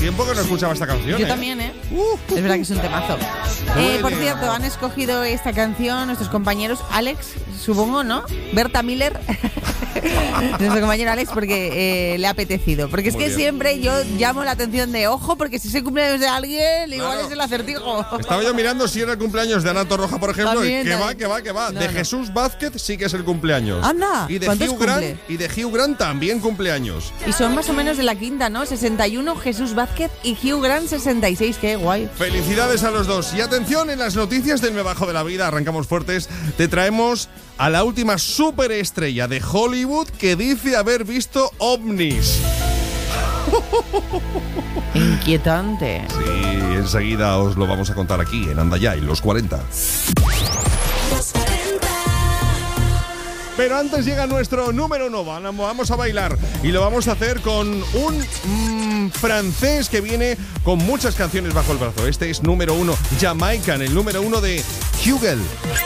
tiempo que no escuchaba esta canción. Yo también, ¿eh? Es verdad que es un temazo. Por cierto, han escogido esta canción nuestros compañeros Alex, supongo, ¿no? Berta Miller. Nuestro compañero Alex, porque le ha apetecido. Porque es Muy que bien. siempre yo llamo la atención de ojo, porque si es el cumpleaños de alguien, igual Claro. es el acertijo. Estaba yo mirando si era el cumpleaños de Ana Torroja, por ejemplo, También, y que también. va. No, de no. Jesús Vázquez sí que es el cumpleaños. Anda, Y de ¿cuántos Hugh Grant, cumple? y de Hugh Grant también cumpleaños. Y son más o menos de la quinta, ¿no? 61 Jesús Vázquez y Hugh Grant 66, qué guay. Felicidades a los dos. Y atención, en las noticias del Me Bajo de la Vida, arrancamos fuertes, te traemos a la última superestrella de Hollywood que dice haber visto ovnis. Inquietante. Sí, enseguida os lo vamos a contar aquí en Anda Ya, en los 40. Pero antes llega nuestro número 1, vamos a bailar y lo vamos a hacer con un francés que viene con muchas canciones bajo el brazo. Este es número 1, Jamaican, el número 1 de Hugel.